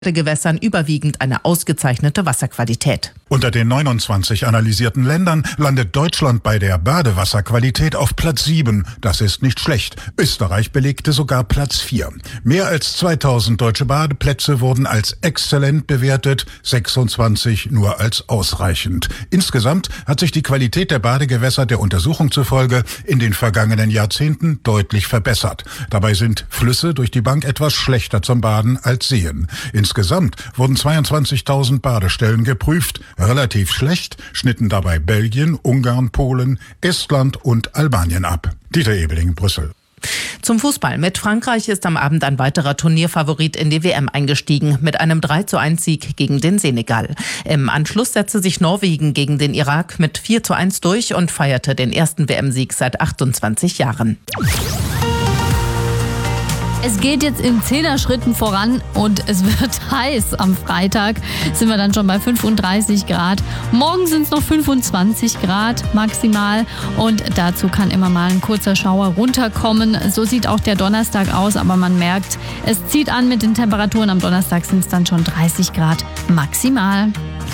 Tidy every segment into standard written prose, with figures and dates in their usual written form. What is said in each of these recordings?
Gewässern überwiegend eine ausgezeichnete Wasserqualität. Unter den 29 analysierten Ländern landet Deutschland bei der Badewasserqualität auf Platz 7. Das ist nicht schlecht. Österreich belegte sogar Platz 4. Mehr als 2000 deutsche Badeplätze wurden als exzellent bewertet, 26 nur als ausreichend. Insgesamt hat sich die Qualität der Badegewässer der Untersuchung zufolge in den vergangenen Jahrzehnten deutlich verbessert. Dabei sind Flüsse durch die Bank etwas schlechter zum Baden als Seen. Insgesamt wurden 22.000 Badestellen geprüft. Relativ schlecht schnitten dabei Belgien, Ungarn, Polen, Estland und Albanien ab. Dieter Ebeling, Brüssel. Zum Fußball. Mit Frankreich ist am Abend ein weiterer Turnierfavorit in die WM eingestiegen, mit einem 3:1-Sieg gegen den Senegal. Im Anschluss setzte sich Norwegen gegen den Irak mit 4:1 durch und feierte den ersten WM-Sieg seit 28 Jahren. Es geht jetzt in 10er-Schritten voran und es wird heiß. Am Freitag sind wir dann schon bei 35 Grad. Morgen sind es noch 25 Grad maximal und dazu kann immer mal ein kurzer Schauer runterkommen. So sieht auch der Donnerstag aus, aber man merkt, es zieht an mit den Temperaturen. Am Donnerstag sind es dann schon 30 Grad maximal.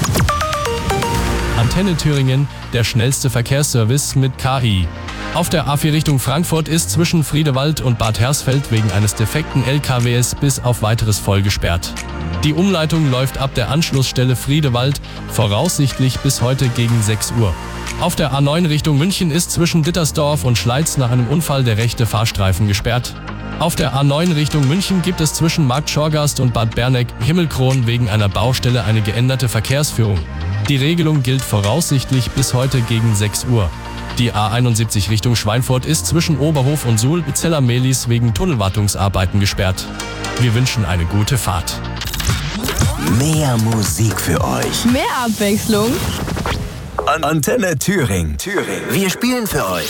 Antenne Thüringen, der schnellste Verkehrsservice mit KI. Auf der A4 Richtung Frankfurt ist zwischen Friedewald und Bad Hersfeld wegen eines defekten LKWs bis auf weiteres voll gesperrt. Die Umleitung läuft ab der Anschlussstelle Friedewald voraussichtlich bis heute gegen 6 Uhr. Auf der A9 Richtung München ist zwischen Dittersdorf und Schleiz nach einem Unfall der rechte Fahrstreifen gesperrt. Auf der A9 Richtung München gibt es zwischen Markt Schorgast und Bad Berneck-Himmelkron wegen einer Baustelle eine geänderte Verkehrsführung. Die Regelung gilt voraussichtlich bis heute gegen 6 Uhr. Die A71 Richtung Schweinfurt ist zwischen Oberhof und Suhl-Zeller-Mehlis wegen Tunnelwartungsarbeiten gesperrt. Wir wünschen eine gute Fahrt. Mehr Musik für euch. Mehr Abwechslung. Antenne Thüringen. Wir spielen für euch.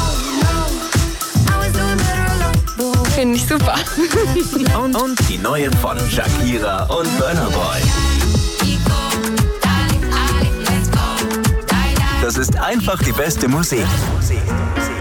Finde ich super. Und die neuen von Shakira und Burna Boy. Das ist einfach die beste Musik.